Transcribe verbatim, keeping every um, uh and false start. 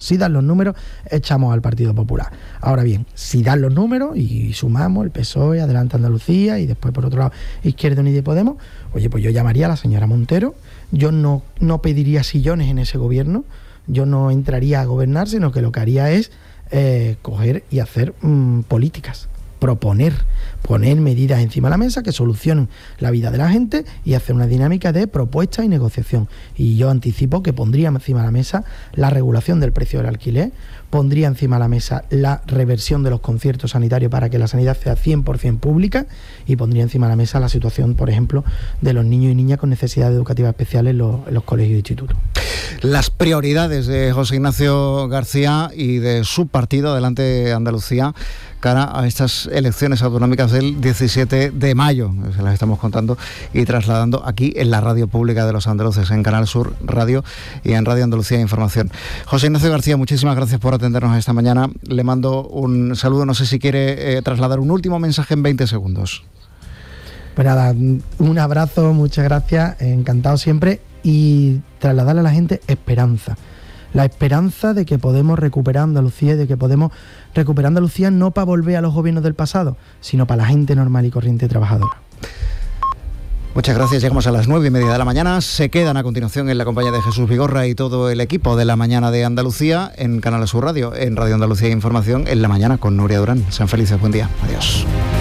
Si dan los números, echamos al Partido Popular. Ahora bien, si dan los números y sumamos el P S O E, Adelante Andalucía y después por otro lado Izquierda Unida y Podemos, oye, pues yo llamaría a la señora Montero, yo no, no pediría sillones en ese gobierno, yo no entraría a gobernar, sino que lo que haría es eh, coger y hacer mmm, políticas, proponer, poner medidas encima de la mesa que solucionen la vida de la gente y hacer una dinámica de propuesta y negociación. Y yo anticipo que pondría encima de la mesa la regulación del precio del alquiler, pondría encima de la mesa la reversión de los conciertos sanitarios para que la sanidad sea cien por ciento pública y pondría encima de la mesa la situación, por ejemplo, de los niños y niñas con necesidades educativas especiales en los, en los colegios e institutos. Las prioridades de José Ignacio García y de su partido Adelante Andalucía cara a estas elecciones autonómicas del diecisiete de mayo. Se las estamos contando y trasladando aquí en la radio pública de los andaluces, en Canal Sur Radio y en Radio Andalucía Información. José Ignacio García, muchísimas gracias por atendernos esta mañana. Le mando un saludo, no sé si quiere eh, trasladar un último mensaje en veinte segundos. Pues nada, un abrazo, muchas gracias, encantado siempre, y trasladarle a la gente esperanza. La esperanza de que podemos recuperar Andalucía y de que podemos recuperar Andalucía no para volver a los gobiernos del pasado, sino para la gente normal y corriente trabajadora. Muchas gracias, llegamos a las nueve y media de la mañana. Se quedan a continuación en la compañía de Jesús Vigorra y todo el equipo de La Mañana de Andalucía en Canal Sur Radio, en Radio Andalucía Información, en la mañana con Nuria Durán. Sean felices, buen día, adiós.